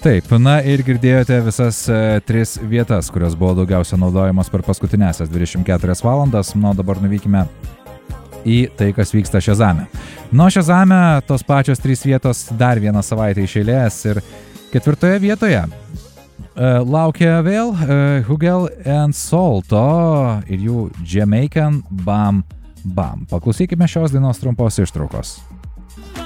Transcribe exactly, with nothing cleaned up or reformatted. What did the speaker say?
Taip, na ir girdėjote visas e, tris vietas, kurios buvo daugiausia naudojamos per paskutinėsias dvidešimt keturias valandas. Na, dabar nuvykime į tai, kas vyksta Shazame. Nuo Shazame tos pačios trys vietos dar vieną savaitę iš eilės ir ketvirtoje vietoje e, laukia vėl e, Hugel and Salto ir jų Jamaican Bam Bam. Paklausykime šios dainos trumpos ištraukos.